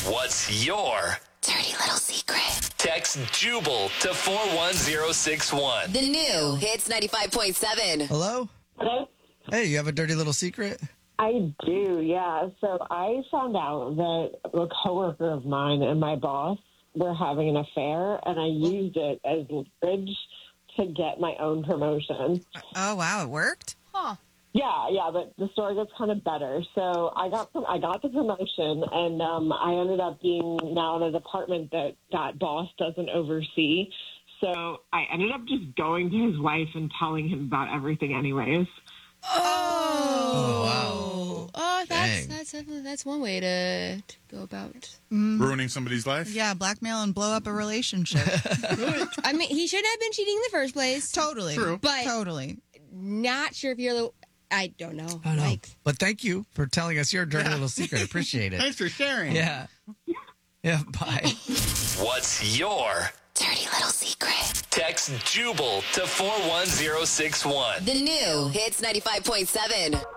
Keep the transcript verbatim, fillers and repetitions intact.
What's your dirty little secret? text Jubal to four one zero six one. The new Hits ninety-five point seven. Hello? Hello? Hey, you have a dirty little secret? I do, yeah. So I found out that a coworker of mine and my boss were having an affair, and I used it as leverage to get my own promotion. Oh, wow. It worked? Huh. Yeah, yeah, but the story gets kind of better. So I got I got the promotion, and um, I ended up being now in a department that that boss doesn't oversee. So I ended up just going to his wife and telling him about everything anyways. Oh, wow. Oh, that's Dang. that's definitely that's one way to, to go about. Ruining somebody's life? Yeah, blackmail and blow up a relationship. I mean, he shouldn't have been cheating in the first place. Totally. True. But Totally. not sure if you're the. I don't know. I know. Like, But thank you for telling us your dirty little secret. Appreciate it. Thanks for sharing. Yeah. Yeah, bye. What's your Dirty little secret. text Jubal to four one zero six one. The new Hits ninety-five point seven.